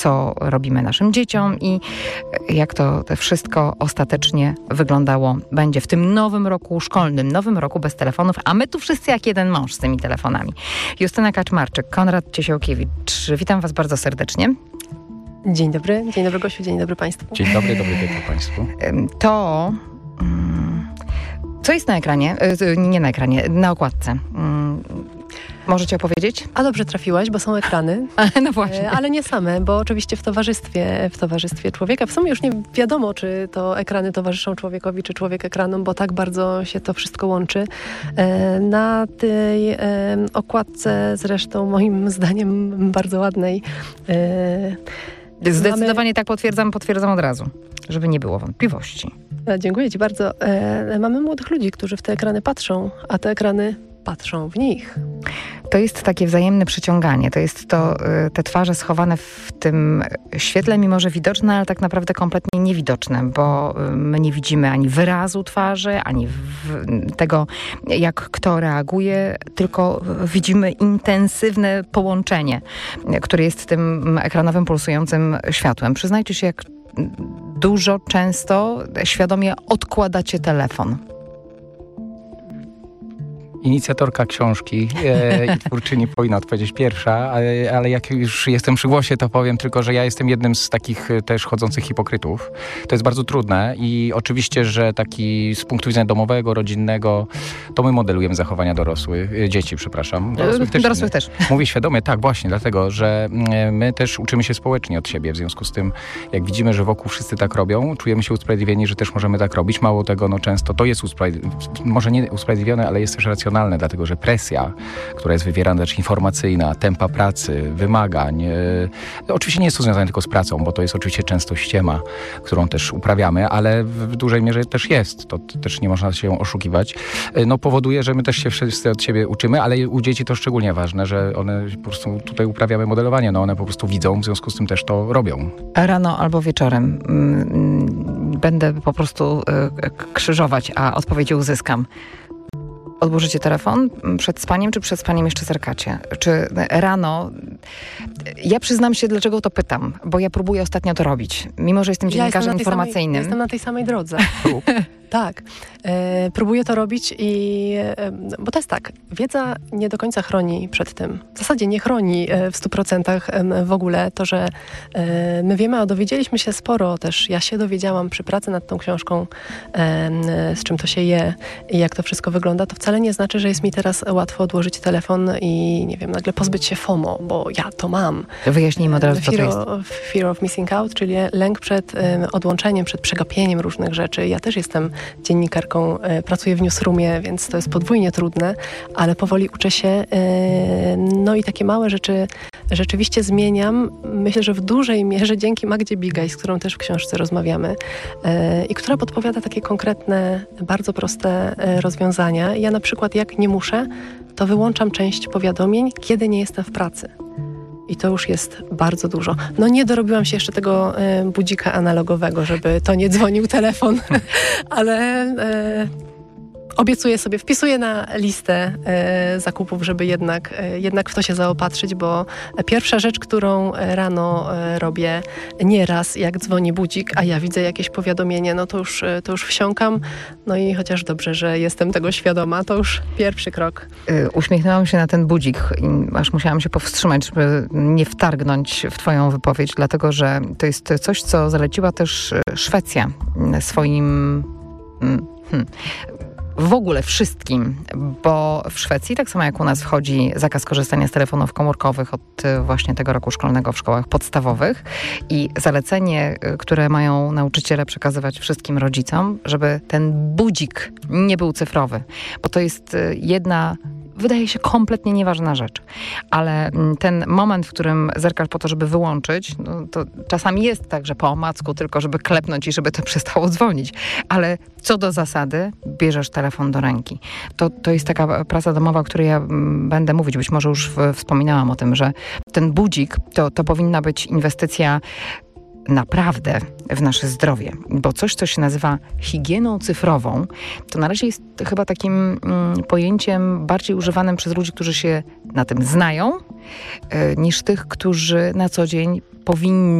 co robimy naszym dzieciom i jak to wszystko ostatecznie wyglądało będzie w tym nowym roku szkolnym, nowym roku bez telefonów, a my tu wszyscy jak jeden mąż z tymi telefonami. Justyna Kaczmarczyk, Konrad Ciesiałkiewicz, witam was bardzo serdecznie. Dzień dobry Gosiu, dzień dobry Państwu. Dzień dobry, dobry wieczór Państwu. To, co jest na ekranie, nie na ekranie, na okładce. Możecie opowiedzieć? A dobrze trafiłaś, bo są ekrany. No właśnie. Ale nie same, bo oczywiście w towarzystwie człowieka. W sumie już nie wiadomo, czy to ekrany towarzyszą człowiekowi, czy człowiek ekranom, bo tak bardzo się to wszystko łączy. Na tej okładce, zresztą moim zdaniem bardzo ładnej, zdecydowanie tak potwierdzam od razu, żeby nie było wątpliwości. Dziękuję Ci bardzo. Mamy młodych ludzi, którzy w te ekrany patrzą, a te ekrany patrzą w nich. To jest takie wzajemne przyciąganie. To jest te twarze schowane w tym świetle, mimo że widoczne, ale tak naprawdę kompletnie niewidoczne, bo my nie widzimy ani wyrazu twarzy, ani tego, jak kto reaguje, tylko widzimy intensywne połączenie, które jest tym ekranowym, pulsującym światłem. Przyznajcie się, jak dużo, często świadomie odkładacie telefon. Inicjatorka książki i twórczyni powinna odpowiedzieć pierwsza, ale jak już jestem przy głosie, to powiem tylko, że ja jestem jednym z takich też chodzących hipokrytów. To jest bardzo trudne i oczywiście, że taki z punktu widzenia domowego, rodzinnego, to my modelujemy zachowania dzieci, przepraszam. Dorosłych też. Mówię świadomie, tak, właśnie, dlatego, że my też uczymy się społecznie od siebie. W związku z tym, jak widzimy, że wokół wszyscy tak robią, czujemy się usprawiedliwieni, że też możemy tak robić. Mało tego, często to jest może nie usprawiedliwione, ale jest też racjonalne, dlatego że presja, która jest wywierana, też informacyjna, tempa pracy, wymagań, oczywiście nie jest to związane tylko z pracą, bo to jest oczywiście często ściema, którą też uprawiamy, ale w dużej mierze też jest, to też nie można się oszukiwać, powoduje, że my też się wszyscy od siebie uczymy, ale u dzieci to szczególnie ważne, że one po prostu tutaj uprawiamy modelowanie, one po prostu widzą, w związku z tym też to robią. Rano albo wieczorem będę po prostu krzyżować, a odpowiedzi uzyskam. Odłożycie telefon przed spaniem, czy przed spaniem jeszcze zerkacie? Czy rano... Ja przyznam się, dlaczego to pytam, bo ja próbuję ostatnio to robić, mimo że jestem dziennikarzem informacyjnym. Jestem na tej samej drodze. Tak. Próbuję to robić bo to jest tak, wiedza nie do końca chroni przed tym. W zasadzie nie chroni w 100% w ogóle to, że my wiemy, a dowiedzieliśmy się sporo też. Ja się dowiedziałam przy pracy nad tą książką, z czym to się je i jak to wszystko wygląda. To wcale nie znaczy, że jest mi teraz łatwo odłożyć telefon i nie wiem, nagle pozbyć się FOMO, bo ja to mam. Wyjaśnijmy od razu, co to jest. Fear of missing out, czyli lęk przed odłączeniem, przed przegapieniem różnych rzeczy. Ja też jestem dziennikarką, pracuję w newsroomie, więc to jest podwójnie trudne, ale powoli uczę się. I takie małe rzeczy rzeczywiście zmieniam. Myślę, że w dużej mierze dzięki Magdzie Bigaj, z którą też w książce rozmawiamy i która podpowiada takie konkretne, bardzo proste rozwiązania. Ja na przykład, jak nie muszę, to wyłączam część powiadomień, kiedy nie jestem w pracy. I to już jest bardzo dużo. Nie dorobiłam się jeszcze tego budzika analogowego, żeby to nie dzwonił telefon, ale obiecuję sobie, wpisuję na listę zakupów, żeby jednak w to się zaopatrzyć, bo pierwsza rzecz, którą rano robię nieraz, jak dzwoni budzik, a ja widzę jakieś powiadomienie, to już wsiąkam. I chociaż dobrze, że jestem tego świadoma, to już pierwszy krok. Uśmiechnęłam się na ten budzik, aż musiałam się powstrzymać, żeby nie wtargnąć w twoją wypowiedź, dlatego że to jest coś, co zaleciła też Szwecja swoim... W ogóle wszystkim, bo w Szwecji, tak samo jak u nas, wchodzi zakaz korzystania z telefonów komórkowych od właśnie tego roku szkolnego w szkołach podstawowych i zalecenie, które mają nauczyciele przekazywać wszystkim rodzicom, żeby ten budzik nie był cyfrowy, bo to jest jedna... Wydaje się kompletnie nieważna rzecz, ale ten moment, w którym zerkasz po to, żeby wyłączyć, to czasami jest tak, że po omacku tylko, żeby klepnąć i żeby to przestało dzwonić, ale co do zasady, bierzesz telefon do ręki. To jest taka praca domowa, o której ja będę mówić, być może już wspominałam o tym, że ten budzik to powinna być inwestycja naprawdę w nasze zdrowie. Bo coś, co się nazywa higieną cyfrową, to na razie jest chyba takim pojęciem bardziej używanym przez ludzi, którzy się na tym znają, niż tych, którzy na co dzień powinni